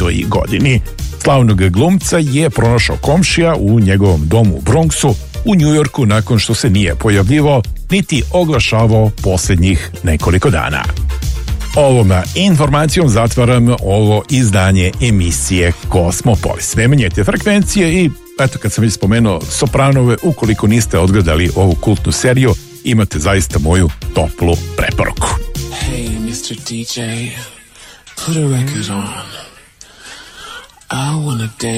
20. godini. Slavnog glumca je pronašao komšija u njegovom domu u Bronxu u Njujorku nakon što se nije pojavljivao niti oglašavao posljednjih nekoliko dana. Ovom informacijom zatvaram ovo izdanje emisije Kosmopolis. Ne menjajte frekvencije i eto, kad sam već spomenuo Sopranove, ukoliko niste odgledali ovu kultnu seriju, imate zaista moju toplu preporuku. Hey, Mr. DJ, put a record on. I wanna dance.